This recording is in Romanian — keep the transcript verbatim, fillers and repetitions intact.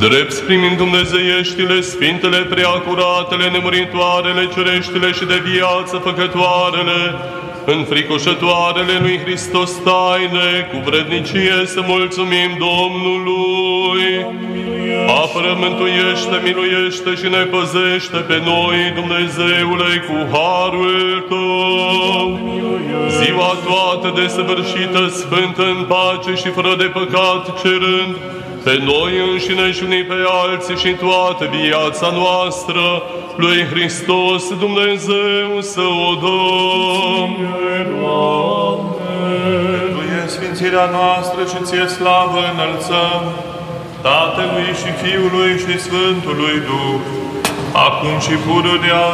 drept primind dumnezeieștile, sfintele, preacuratele, nemuritoarele, cereștile și de viață făcătoarele, înfricoșătoarele lui Hristos taine, cu vrednicie să mulțumim Domnului. Apără, mântuiește, miluiește și ne păzește pe noi, Dumnezeule, cu harul Tău. Ziua toată desăvârșită, sfântă în pace și fără de păcat, cerând pe noi înșine și unii pe alții și toată viața noastră lui Hristos Dumnezeu să o dăm. Pentru sfințirea noastră și ție slavă înălțăm, Tatălui și Fiului și Sfântului Duh, acum și pururea